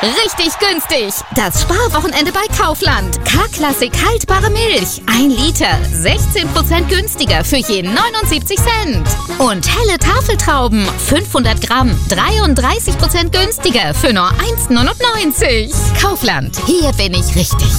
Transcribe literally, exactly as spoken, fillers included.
Richtig günstig. Das Sparwochenende bei Kaufland. K-Klassik haltbare Milch. ein Liter. sechzehn Prozent günstiger für je neunundsiebzig Cent. Und helle Tafeltrauben. fünfhundert Gramm. dreiunddreißig Prozent günstiger für nur eins neunundneunzig. Kaufland. Hier bin ich richtig.